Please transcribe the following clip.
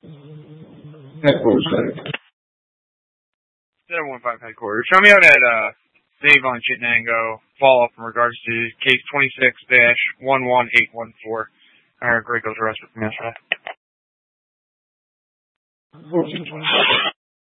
Headquarters. 715 headquarters. Show me out at Dave on Chittenango. Follow up in regards to case 26-11814. Great goes arrested from yesterday. 1420.